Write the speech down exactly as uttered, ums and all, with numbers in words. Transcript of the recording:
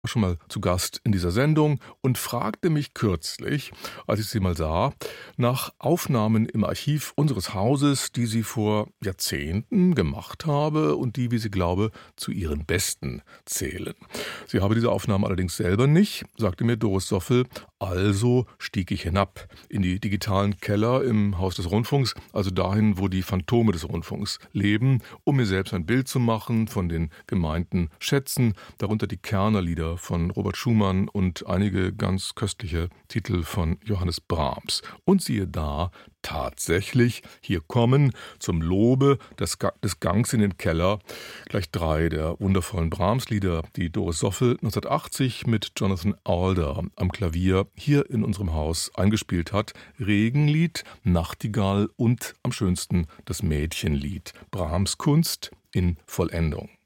schon mal zu Gast in dieser Sendung und fragte mich kürzlich, als ich sie mal sah, nach Aufnahmen im Archiv unseres Hauses, die sie vor Jahrzehnten gemacht habe und die, wie sie glaube, zu ihren besten zählen. Sie habe diese Aufnahmen allerdings selber nicht, sagte mir Doris Soffel, also stieg ich hinab in die digitalen Keller im Haus des Rundfunks, also dahin, wo die Phantome des Rundfunks leben, um mir selbst ein Bild zu machen von den gemeinten Schätzen, darunter die Kernerlieder von Robert Schumann und einige ganz köstliche Titel von Johannes Brahms. Und siehe da, tatsächlich, hier kommen zum Lobe des, Ga- des Gangs in den Keller gleich drei der wundervollen Brahms-Lieder, die Doris Soffel neunzehnhundertachtzig mit Jonathan Alder am Klavier hier in unserem Haus eingespielt hat. Regenlied, Nachtigall und am schönsten das Mädchenlied. Brahms Kunst in Vollendung.